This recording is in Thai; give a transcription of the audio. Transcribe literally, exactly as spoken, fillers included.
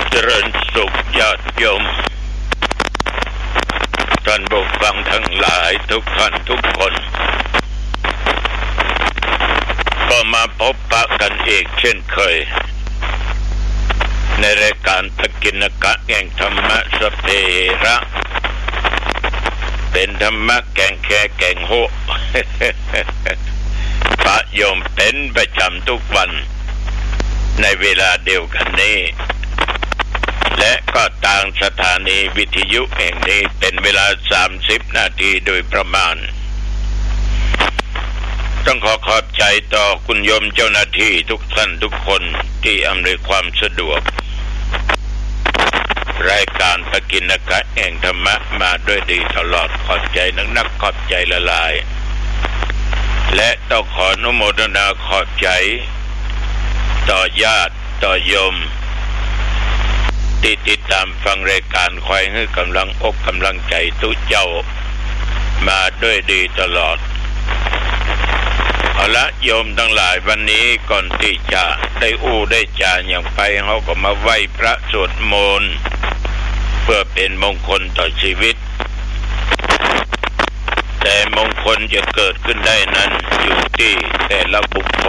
เจริญสุขญาติโยมท่านผู้ฟังทั้งหลายทุกท่านทุกคนก็มาพบปะกันอีกเช่นเคยในรายการตะกินกะแห่งธรรมะสเประเป็นธรรมะแก่งแค่แก่งโหพระโยมเป็นประจำทุกวันในเวลาเดียวกันนี้และก็ต่างสถานีวิทยุแห่งนี้เป็นเวลาสามสิบนาทีโดยประมาณต้องขอขอบใจต่อคุณโยมเจ้าหน้าที่ทุกท่านทุกคนที่อำนวยความสะดวกรายการตะกินกะแห่งธรรมะมาด้วยดีตลอดขอบใจนักนักขอบใจละลายและต้องขออนุโมทนาขอบใจต่อญาติต่อโยมที่ติดตามฟังรายการคอยให้กำลังอกกำลังใจทุกเจ้ามาด้วยดีตลอดเอาละโยมทั้งหลายวันนี้ก่อนที่จะได้อู้ได้จาอย่างไปเขาก็มาไหว้พระสวดมนต์เพื่อเป็นมงคลต่อชีวิตแต่มงคลจะเกิดขึ้นได้นั้นอยู่ที่แต่ละบุคคล